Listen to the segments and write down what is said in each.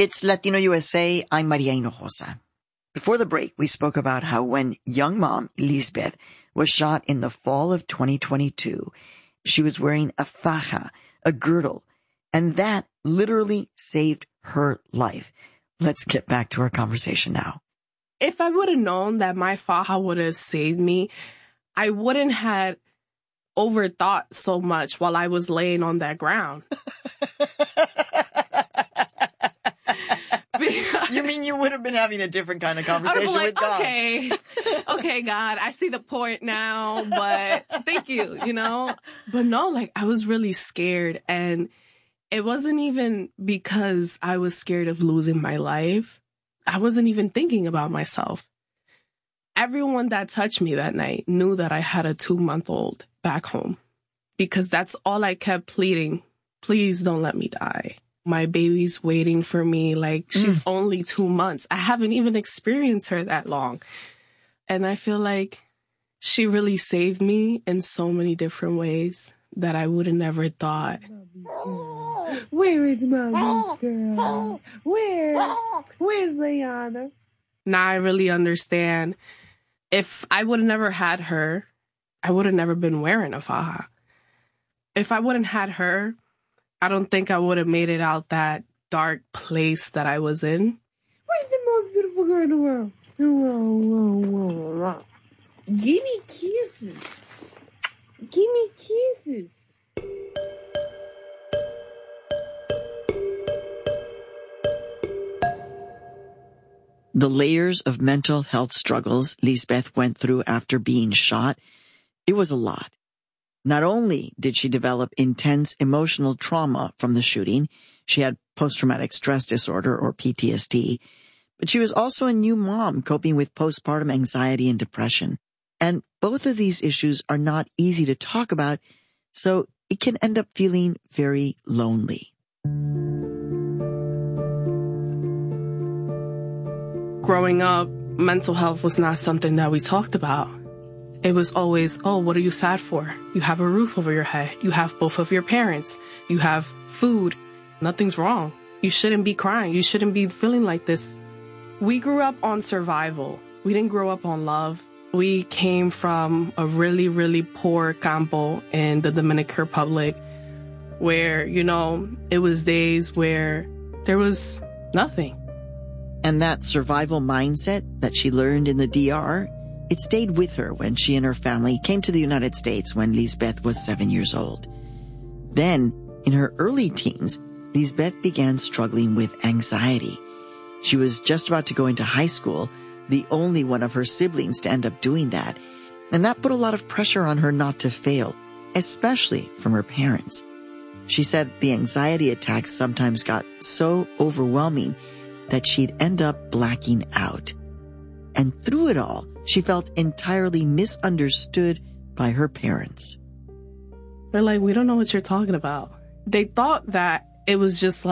It's Latino USA. I'm Maria Hinojosa. Before the break, we spoke about how when young mom Lisbeth was shot in the fall of 2022, she was wearing a faja, a girdle, and that literally saved her life. Let's get back to our conversation now. If I would have known that my faja would have saved me, I wouldn't have overthought so much while I was laying on that ground. You mean you would have been having a different kind of conversation with God? Okay, God, I see the point now, but thank you, But no, I was really scared, and it wasn't even because I was scared of losing my life. I wasn't even thinking about myself. Everyone that touched me that night knew that I had a 2-month-old back home, because that's all I kept pleading. Please don't let me die. My baby's waiting for me. She's only 2 months. I haven't even experienced her that long. And I feel like she really saved me in so many different ways that I would have never thought. Where is Mommy's girl? Where's Leanna? Now I really understand. If I would have never had her, I would have never been wearing a faja. If I wouldn't had her, I don't think I would have made it out that dark place that I was in. Where's the most beautiful girl in the world? Whoa. Give me kisses. The layers of mental health struggles Lisbeth went through after being shot, it was a lot. Not only did she develop intense emotional trauma from the shooting, she had post-traumatic stress disorder, or PTSD, but she was also a new mom coping with postpartum anxiety and depression. And both of these issues are not easy to talk about, so it can end up feeling very lonely. Growing up, mental health was not something that we talked about. It was always, oh, what are you sad for? You have a roof over your head. You have both of your parents. You have food. Nothing's wrong. You shouldn't be crying. You shouldn't be feeling like this. We grew up on survival. We didn't grow up on love. We came from a really, really poor campo in the Dominican Republic where, it was days where there was nothing. And that survival mindset that she learned in the DR, it stayed with her when she and her family came to the United States when Lisbeth was 7 years old. Then, in her early teens, Lisbeth began struggling with anxiety. She was just about to go into high school, the only one of her siblings to end up doing that, and that put a lot of pressure on her not to fail, especially from her parents. She said the anxiety attacks sometimes got so overwhelming that she'd end up blacking out. And through it all, she felt entirely misunderstood by her parents. They're like, we don't know what you're talking about. They thought that it was just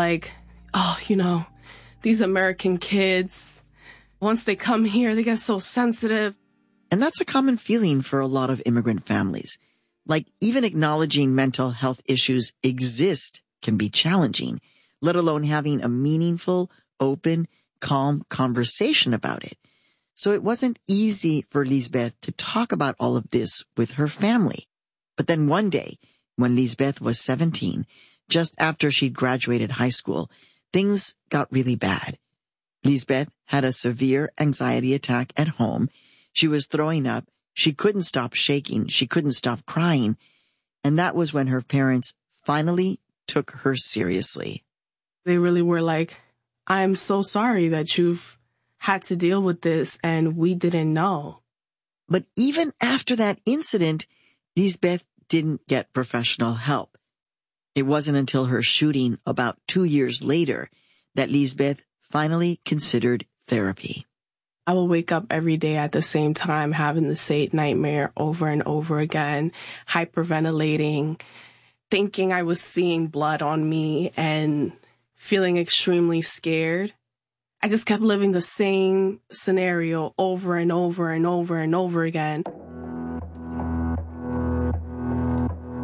these American kids, once they come here, they get so sensitive. And that's a common feeling for a lot of immigrant families. Even acknowledging mental health issues exist can be challenging, let alone having a meaningful, open, calm conversation about it. So it wasn't easy for Lisbeth to talk about all of this with her family. But then one day, when Lisbeth was 17, just after she'd graduated high school, things got really bad. Lisbeth had a severe anxiety attack at home. She was throwing up. She couldn't stop shaking. She couldn't stop crying. And that was when her parents finally took her seriously. They really were like, I'm so sorry that you've had to deal with this and we didn't know. But even after that incident, Lisbeth didn't get professional help. It wasn't until her shooting about 2 years later that Lisbeth finally considered therapy. I would wake up every day at the same time having the same nightmare over and over again, hyperventilating, thinking I was seeing blood on me and feeling extremely scared. I just kept living the same scenario over and over and over and over again.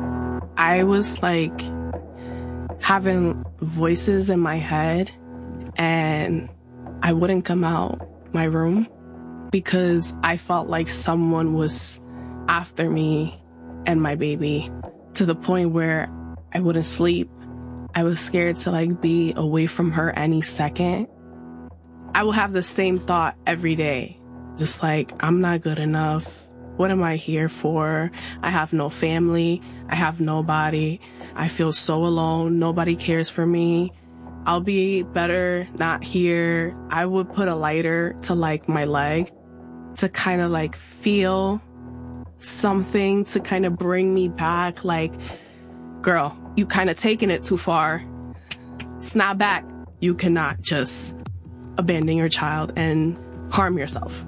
I was having voices in my head and I wouldn't come out my room because I felt like someone was after me and my baby, to the point where I wouldn't sleep. I was scared to like be away from her any second. I would have the same thought every day. Just like, I'm not good enough. What am I here for? I have no family. I have nobody. I feel so alone. Nobody cares for me. I'll be better not here. I would put a lighter to like my leg to kind of like feel something to kind of bring me back. Like, girl, you kind of taking it too far. Snap back. You cannot just abandon your child and harm yourself.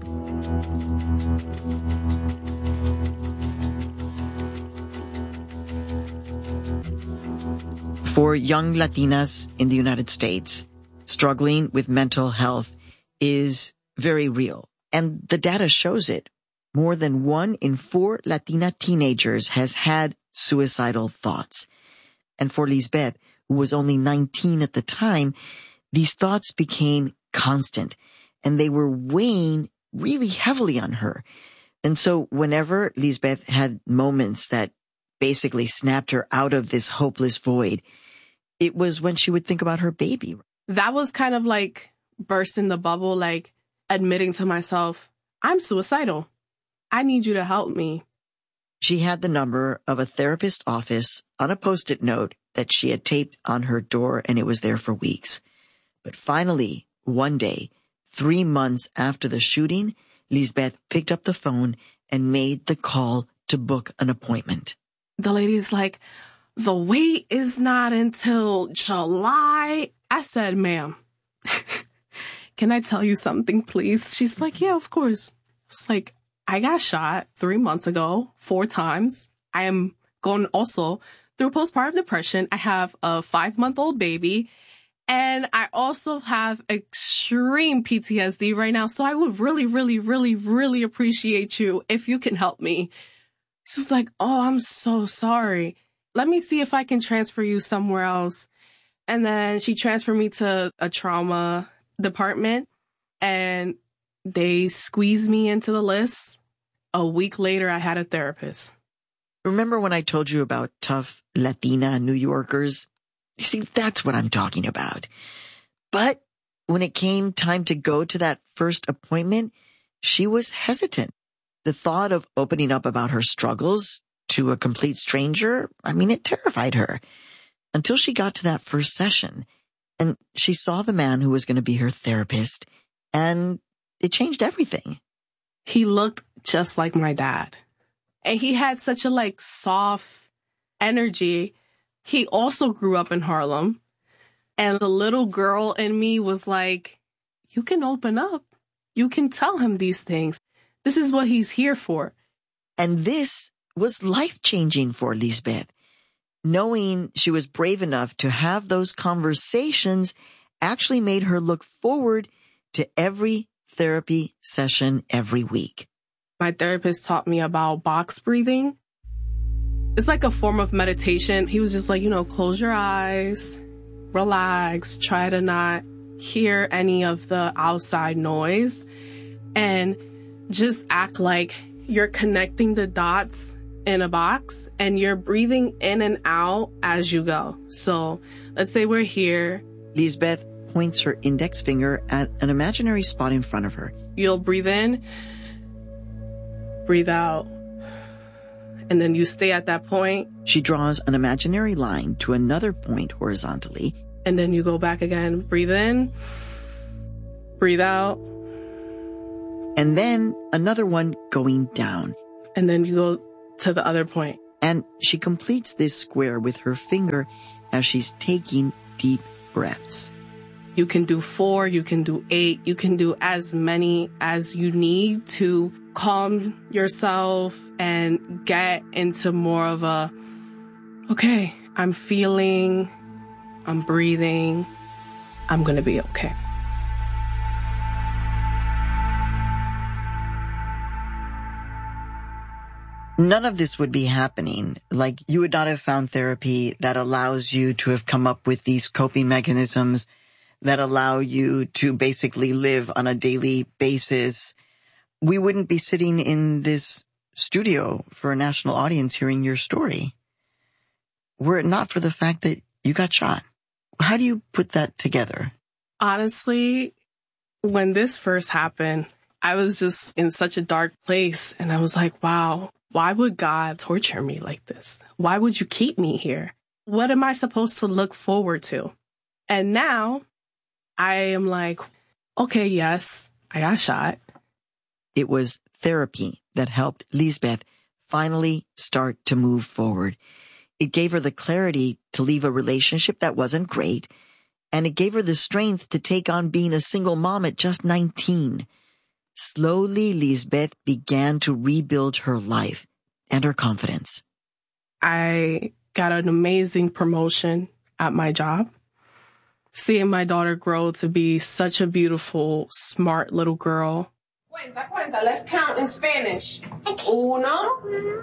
For young Latinas in the United States, struggling with mental health is very real. And the data shows it. More than 1 in 4 Latina teenagers has had suicidal thoughts. And for Lisbeth, who was only 19 at the time, these thoughts became constant, and they were weighing really heavily on her. And so whenever Lisbeth had moments that basically snapped her out of this hopeless void, it was when she would think about her baby. That was kind of like bursting the bubble, like admitting to myself, I'm suicidal. I need you to help me. She had the number of a therapist's office on a Post-it note that she had taped on her door, and it was there for weeks. But finally, one day, 3 months after the shooting, Lisbeth picked up the phone and made the call to book an appointment. The lady's like, the wait is not until July. I said, ma'am, can I tell you something, please? She's like, yeah, of course. It's like, I got shot 3 months ago, 4 times. I am going also through postpartum depression. I have a 5-month-old baby, and I also have extreme PTSD right now. So I would really, really, really, really appreciate you if you can help me. She was like, oh, I'm so sorry. Let me see if I can transfer you somewhere else. And then she transferred me to a trauma department, and they squeezed me into the list. A week later, I had a therapist. Remember when I told you about tough Latina New Yorkers? You see, that's what I'm talking about. But when it came time to go to that first appointment, she was hesitant. The thought of opening up about her struggles to a complete stranger, it terrified her. Until she got to that first session, and she saw the man who was going to be her therapist, and it changed everything. He looked just like my dad. And he had such a soft energy. He also grew up in Harlem. And the little girl in me was like, you can open up. You can tell him these things. This is what he's here for. And this was life-changing for Lisbeth. Knowing she was brave enough to have those conversations actually made her look forward to every therapy session every week. My therapist taught me about box breathing. It's like a form of meditation. He was just like, close your eyes, relax, try to not hear any of the outside noise, and just act like you're connecting the dots in a box and you're breathing in and out as you go. So let's say we're here. Lisbeth points her index finger at an imaginary spot in front of her. You'll breathe in, breathe out, and then you stay at that point. She draws an imaginary line to another point horizontally. And then you go back again. Breathe in, breathe out. And then another one going down. And then you go to the other point. And she completes this square with her finger as she's taking deep breaths. You can do 4, you can do 8, you can do as many as you need to calm yourself and get into more of a, okay, I'm feeling, I'm breathing, I'm going to be okay. None of this would be happening. You would not have found therapy that allows you to have come up with these coping mechanisms that allow you to basically live on a daily basis, we wouldn't be sitting in this studio for a national audience hearing your story, were it not for the fact that you got shot. How do you put that together? Honestly, when this first happened, I was just in such a dark place. And I was like, wow, why would God torture me like this? Why would you keep me here? What am I supposed to look forward to? And now I am like, okay, yes, I got shot. It was therapy that helped Lisbeth finally start to move forward. It gave her the clarity to leave a relationship that wasn't great, and it gave her the strength to take on being a single mom at just 19. Slowly, Lisbeth began to rebuild her life and her confidence. I got an amazing promotion at my job. Seeing my daughter grow to be such a beautiful, smart little girl. Cuenta. Let's count in Spanish. Uno.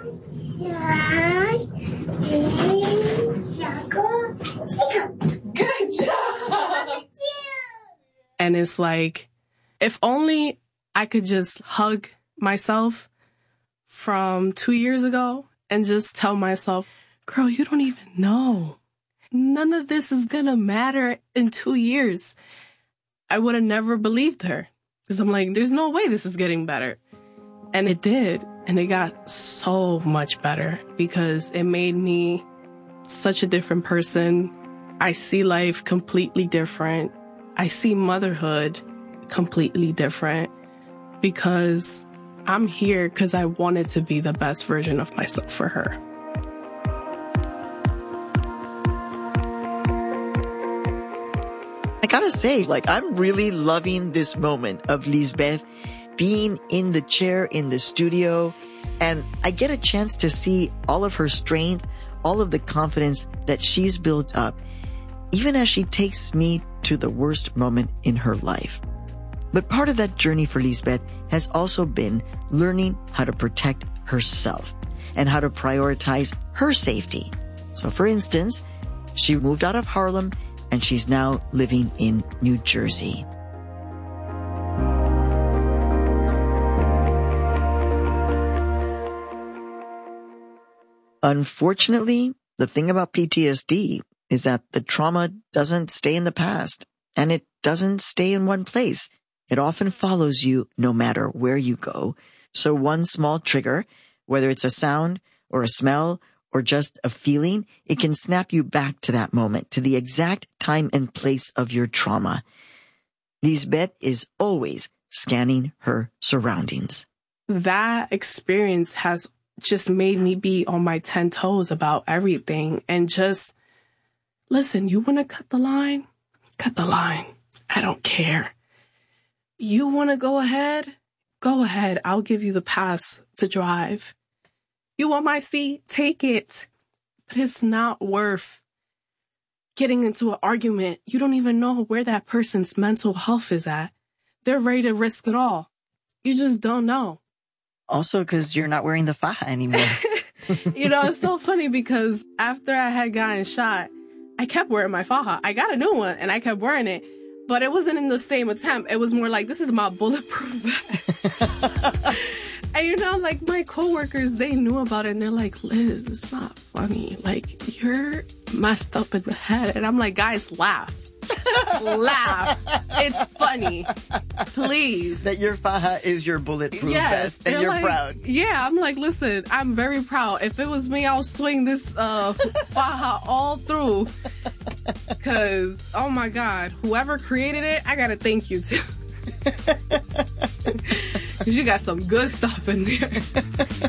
Good job. And it's like, if only I could just hug myself from 2 years ago and just tell myself, girl, you don't even know. None of this is going to matter in 2 years. I would have never believed her because I'm like, there's no way this is getting better. And it did. And it got so much better because it made me such a different person. I see life completely different. I see motherhood completely different because I'm here because I wanted to be the best version of myself for her. I gotta say, I'm really loving this moment of Lisbeth being in the chair in the studio, and I get a chance to see all of her strength, all of the confidence that she's built up, even as she takes me to the worst moment in her life. But part of that journey for Lisbeth has also been learning how to protect herself and how to prioritize her safety. So for instance, she moved out of Harlem and she's now living in New Jersey. Unfortunately, the thing about PTSD is that the trauma doesn't stay in the past, and it doesn't stay in one place. It often follows you no matter where you go. So one small trigger, whether it's a sound or a smell or just a feeling, it can snap you back to that moment, to the exact time and place of your trauma. Lisbeth is always scanning her surroundings. That experience has just made me be on my 10 toes about everything and just, listen, you want to cut the line? Cut the line. I don't care. You want to go ahead? Go ahead. I'll give you the pass to drive. You want my seat? Take it. But it's not worth getting into an argument. You don't even know where that person's mental health is at. They're ready to risk it all. You just don't know. Also, because you're not wearing the faja anymore. It's so funny because after I had gotten shot, I kept wearing my faja. I got a new one and I kept wearing it, but it wasn't in the same attempt. It was more like, this is my bulletproof vest. And my coworkers, they knew about it and they're like, Liz, it's not funny. You're messed up in the head. And I'm like, guys, laugh. Laugh. It's funny. Please. That your faja is your bulletproof vest and you're proud. Yeah, I'm like, listen, I'm very proud. If it was me, I'll swing this faja all through. Because, oh my God, whoever created it, I got to thank you too. Because you got some good stuff in there.